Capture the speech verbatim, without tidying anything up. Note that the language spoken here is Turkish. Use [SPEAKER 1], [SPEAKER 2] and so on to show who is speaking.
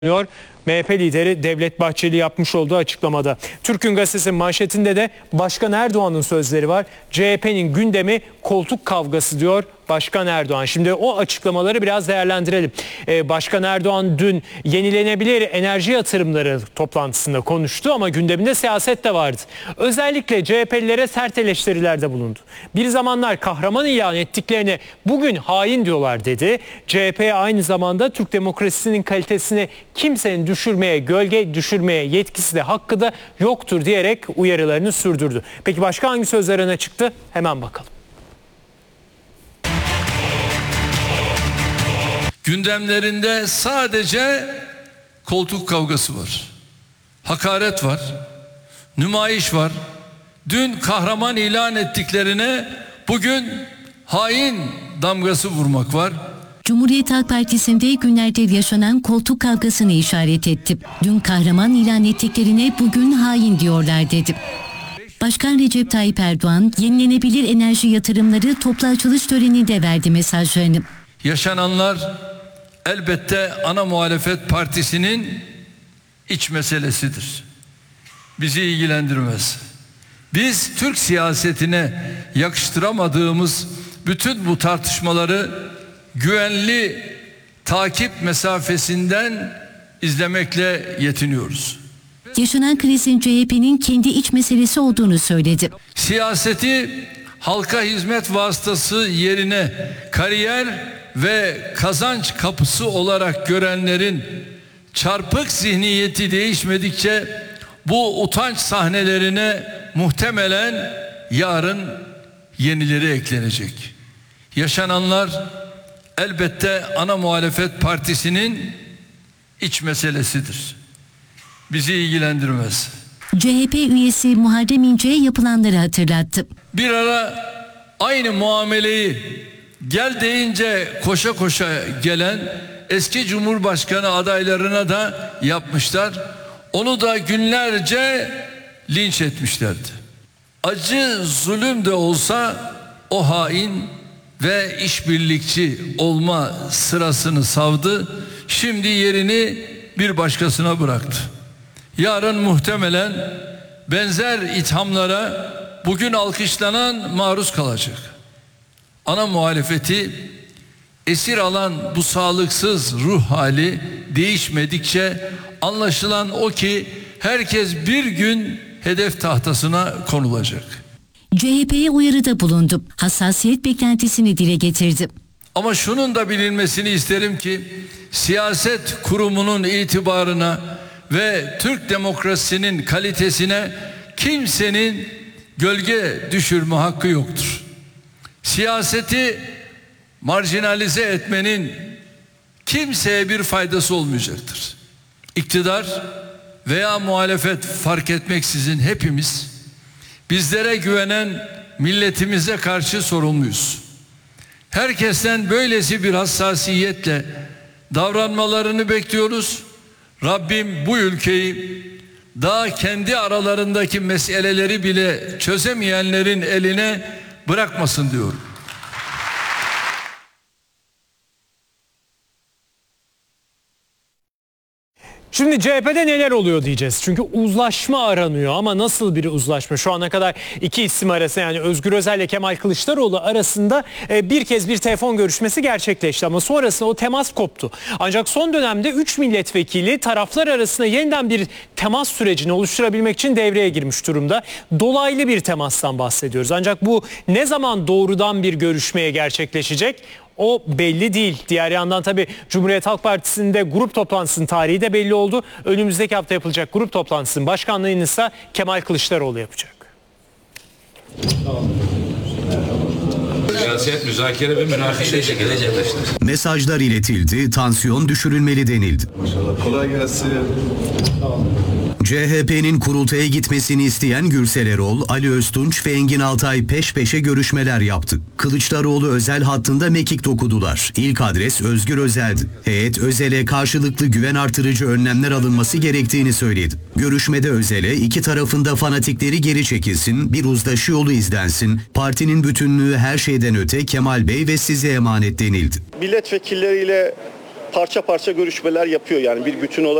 [SPEAKER 1] M H P lideri Devlet Bahçeli yapmış olduğu açıklamada. Türk'ün gazetesinin manşetinde de Başkan Erdoğan'ın sözleri var. C H P'nin gündemi koltuk kavgası diyor Başkan Erdoğan. Şimdi o açıklamaları biraz değerlendirelim. Ee, Başkan Erdoğan dün yenilenebilir enerji yatırımları toplantısında konuştu ama gündeminde siyaset de vardı. Özellikle C H P'lilere sert eleştirilerde bulundu. Bir zamanlar kahraman ilan ettiklerine bugün hain diyorlar dedi. C H P'ye aynı zamanda Türk demokrasisinin kalitesini kimsenin düşürmeye, gölge düşürmeye yetkisi de hakkı da yoktur diyerek uyarılarını sürdürdü. Peki başka hangi sözlerine çıktı? Hemen bakalım.
[SPEAKER 2] Gündemlerinde sadece koltuk kavgası var. Hakaret var. Nümayiş var. Dün kahraman ilan ettiklerine bugün hain damgası vurmak var.
[SPEAKER 3] Cumhuriyet Halk Partisi'nde günlerdir yaşanan koltuk kavgasını işaret etti. Dün kahraman ilan ettiklerine bugün hain diyorlar dedi. Başkan Recep Tayyip Erdoğan yenilenebilir enerji yatırımları toplu açılış töreninde verdi mesajlarını.
[SPEAKER 2] Yaşananlar elbette ana muhalefet partisinin iç meselesidir. Bizi ilgilendirmez. Biz Türk siyasetine yakıştıramadığımız bütün bu tartışmaları güvenli takip mesafesinden izlemekle yetiniyoruz.
[SPEAKER 3] Yaşanan krizin C H P'nin kendi iç meselesi olduğunu söyledi.
[SPEAKER 2] Siyaseti halka hizmet vasıtası yerine kariyer ve kazanç kapısı olarak görenlerin çarpık zihniyeti değişmedikçe bu utanç sahnelerine muhtemelen yarın yenileri eklenecek. Yaşananlar elbette ana muhalefet partisinin iç meselesidir. Bizi ilgilendirmez.
[SPEAKER 3] C H P üyesi Muharrem İnce'ye yapılanları hatırlattı.
[SPEAKER 2] Bir ara aynı muameleyi gel deyince koşa koşa gelen eski Cumhurbaşkanı adaylarına da yapmışlar. Onu da günlerce linç etmişlerdi. Acı zulüm de olsa o hain ve işbirlikçi olma sırasını savdı. Şimdi yerini bir başkasına bıraktı. Yarın muhtemelen benzer ithamlara bugün alkışlanan maruz kalacak. Ana muhalefeti esir alan bu sağlıksız ruh hali değişmedikçe anlaşılan o ki herkes bir gün hedef tahtasına konulacak.
[SPEAKER 3] C H P'ye uyarıda bulundu. Hassasiyet beklentisini dile getirdi.
[SPEAKER 2] Ama şunun da bilinmesini isterim ki siyaset kurumunun itibarına ve Türk demokrasisinin kalitesine kimsenin gölge düşürme hakkı yoktur. Siyaseti marjinalize etmenin kimseye bir faydası olmayacaktır. İktidar veya muhalefet fark etmeksizin hepimiz bizlere güvenen milletimize karşı sorumluyuz. Herkesten böylesi bir hassasiyetle davranmalarını bekliyoruz. Rabbim bu ülkeyi daha kendi aralarındaki meseleleri bile çözemeyenlerin eline bırakmasın diyorum.
[SPEAKER 1] Şimdi C H P'de neler oluyor diyeceğiz. Çünkü uzlaşma aranıyor ama nasıl bir uzlaşma? Şu ana kadar iki isim arasında yani Özgür Özel ile Kemal Kılıçdaroğlu arasında bir kez bir telefon görüşmesi gerçekleşti. Ama sonrasında o temas koptu. Ancak son dönemde üç milletvekili taraflar arasında yeniden bir temas sürecini oluşturabilmek için devreye girmiş durumda. Dolaylı bir temastan bahsediyoruz. Ancak bu ne zaman doğrudan bir görüşmeye gerçekleşecek? O belli değil. Diğer yandan tabii Cumhuriyet Halk Partisi'nde grup toplantısının tarihi de belli oldu. Önümüzdeki hafta yapılacak grup toplantısının başkanlığını ise Kemal Kılıçdaroğlu yapacak.
[SPEAKER 4] Siyaset, müzakere ve münakaşa şekilde gerçekleşti.
[SPEAKER 5] Mesajlar iletildi, tansiyon düşürülmeli denildi.
[SPEAKER 6] Kolay gelsin.
[SPEAKER 5] C H P'nin kurultaya gitmesini isteyen Gürsel Erol, Ali Öztunç ve Engin Altay peş peşe görüşmeler yaptı. Kılıçdaroğlu Özel hattında mekik dokudular. İlk adres Özgür Özel'di. Heyet Özel'e karşılıklı güven artırıcı önlemler alınması gerektiğini söyledi. Görüşmede Özel'e iki tarafında fanatikleri geri çekilsin, bir uzlaşı yolu izlensin, partinin bütünlüğü her şeyden öte Kemal Bey ve size emanet denildi.
[SPEAKER 6] Milletvekilleriyle parça parça görüşmeler yapıyor. Yani bir bütün olarak